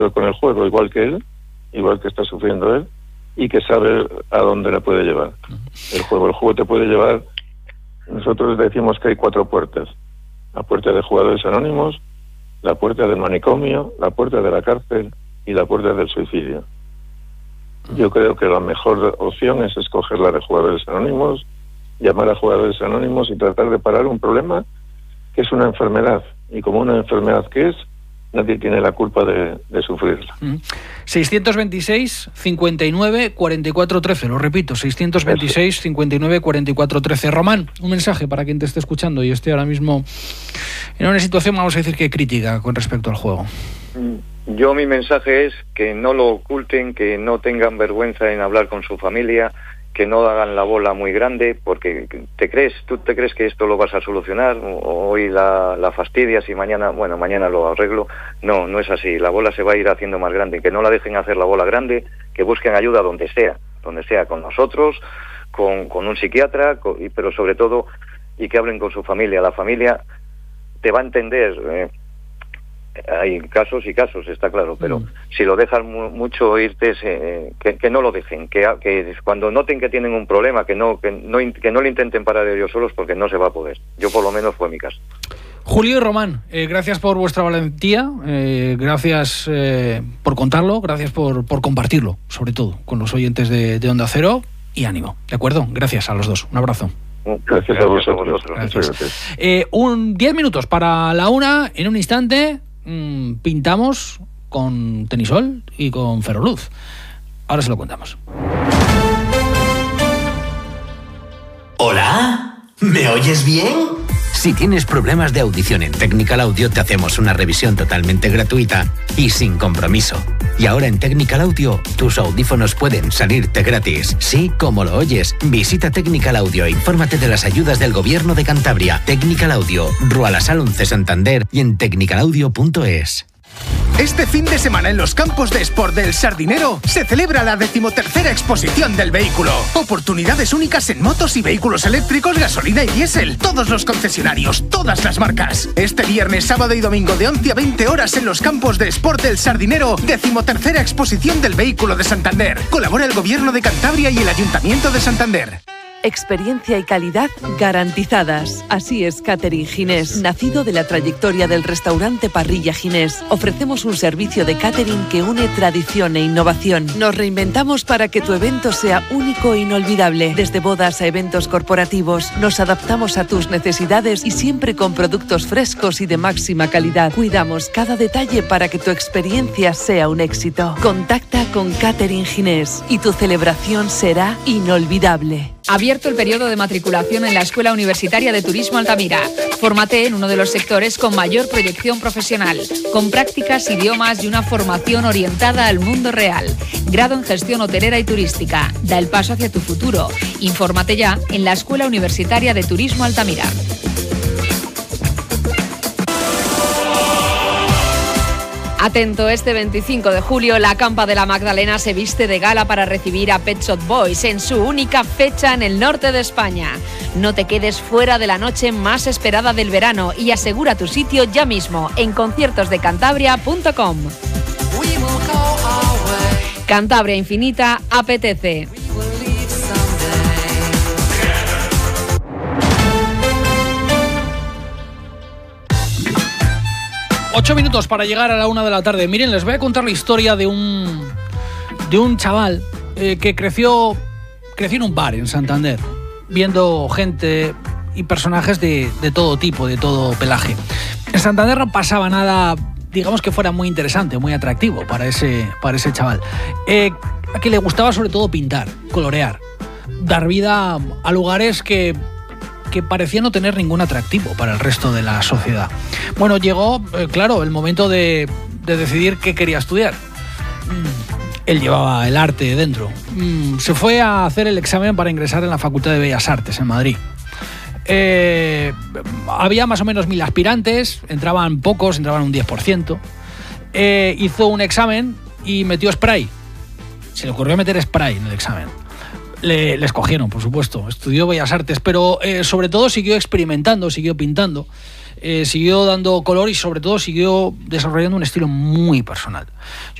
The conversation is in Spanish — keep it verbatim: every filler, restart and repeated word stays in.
con el juego, igual que él, igual que está sufriendo él, y que sabe a dónde la puede llevar. El juego, el juego te puede llevar. Nosotros decimos que hay cuatro puertas: la puerta de jugadores anónimos, la puerta del manicomio, la puerta de la cárcel y la puerta del suicidio. Yo creo que la mejor opción es escoger la de jugadores anónimos, llamar a jugadores anónimos y tratar de parar un problema que es una enfermedad, y como una enfermedad que es, nadie tiene la culpa de, de sufrirla. Mm. seiscientos veintiséis, cincuenta y nueve, cuarenta y cuatro, trece, lo repito, seiscientos veintiséis, cincuenta y nueve, cuarenta y cuatro, trece. Román, un mensaje para quien te esté escuchando y esté ahora mismo en una situación, vamos a decir, que crítica con respecto al juego. Yo mi mensaje es que no lo oculten, que no tengan vergüenza en hablar con su familia, que no hagan la bola muy grande, porque te crees, tú te crees que esto lo vas a solucionar, o hoy la, la fastidias y mañana, bueno, mañana lo arreglo. No, no es así, la bola se va a ir haciendo más grande, que no la dejen hacer la bola grande, que busquen ayuda donde sea, donde sea, con nosotros, con, con un psiquiatra, con, pero sobre todo, y que hablen con su familia. La familia te va a entender, eh, hay casos y casos, está claro, pero mm. si lo dejan mu- mucho irte, eh, que, que no lo dejen, que, que cuando noten que tienen un problema, que no, que no que no lo intenten parar ellos solos, porque no se va a poder. Yo por lo menos fue mi caso. Julio y Román, eh, gracias por vuestra valentía, eh, gracias eh, por contarlo, gracias por, por compartirlo, sobre todo con los oyentes de, de Onda Cero, y ánimo, ¿de acuerdo? Gracias a los dos, un abrazo. Gracias a vosotros. Gracias. Gracias. Eh, un diez minutos para la una, en un instante mmm, pintamos con Tenisol y con Ferroluz. Ahora se lo contamos. ¿Hola? ¿Me oyes bien? Si tienes problemas de audición en Technical Audio, te hacemos una revisión totalmente gratuita y sin compromiso. Y ahora en Technical Audio, tus audífonos pueden salirte gratis. Sí, como lo oyes. Visita Technical Audio e infórmate de las ayudas del Gobierno de Cantabria. Technical Audio, Rua La Sal once Santander y en technical audio punto es. Este fin de semana en los campos de Sport del Sardinero se celebra la decimotercera exposición del vehículo. Oportunidades únicas en motos y vehículos eléctricos, gasolina y diésel. Todos los concesionarios, todas las marcas. Este viernes, sábado y domingo de once a veinte horas en los campos de Sport del Sardinero, decimotercera exposición del vehículo de Santander. Colabora el Gobierno de Cantabria y el Ayuntamiento de Santander. Experiencia y calidad garantizadas. Así es Catering Ginés. Nacido de la trayectoria del restaurante Parrilla Ginés, ofrecemos un servicio de catering que une tradición e innovación. Nos reinventamos para que tu evento sea único e inolvidable. Desde bodas a eventos corporativos, nos adaptamos a tus necesidades y siempre con productos frescos y de máxima calidad. Cuidamos cada detalle para que tu experiencia sea un éxito. Contacta con Catering Ginés y tu celebración será inolvidable. Abierto el periodo de matriculación en la Escuela Universitaria de Turismo Altamira. Fórmate en uno de los sectores con mayor proyección profesional, con prácticas, idiomas y una formación orientada al mundo real. Grado en Gestión Hotelera y Turística. Da el paso hacia tu futuro. Infórmate ya en la Escuela Universitaria de Turismo Altamira. Atento, este veinticinco de julio la Campa de la Magdalena se viste de gala para recibir a Pet Shop Boys en su única fecha en el norte de España. No te quedes fuera de la noche más esperada del verano y asegura tu sitio ya mismo en conciertos de cantabria punto com. Cantabria Infinita apetece. Ocho minutos para llegar a la una de la tarde. Miren, les voy a contar la historia de un de un chaval eh, que creció creció en un bar en Santander, viendo gente y personajes de, de todo tipo, de todo pelaje. En Santander no pasaba nada, digamos, que fuera muy interesante, muy atractivo para ese para ese chaval. Eh, a que le gustaba sobre todo pintar, colorear, dar vida a lugares que que parecía no tener ningún atractivo para el resto de la sociedad. Bueno, llegó, eh, claro, el momento de, de decidir qué quería estudiar. Mm, él llevaba el arte dentro. Mm, se fue a hacer el examen para ingresar en la Facultad de Bellas Artes en Madrid. Eh, había más o menos mil aspirantes, entraban pocos, entraban un diez por ciento. Eh, hizo un examen y metió spray. Se le ocurrió meter spray en el examen. Le, le escogieron, por supuesto, estudió Bellas Artes, pero eh, sobre todo siguió experimentando, siguió pintando. eh, siguió dando color y sobre todo siguió desarrollando un estilo muy personal.